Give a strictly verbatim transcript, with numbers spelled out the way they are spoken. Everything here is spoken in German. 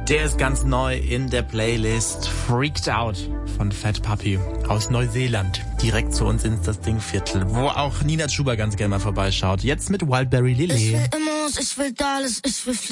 Der ist ganz neu in der Playlist. Freaked Out von Fat Puppy aus Neuseeland. Direkt zu uns ins das Dingviertel, wo auch Nina Chuba ganz gerne mal vorbeischaut. Jetzt mit Wildberry Lily. Ich will Immos, ich will Dallas, ich will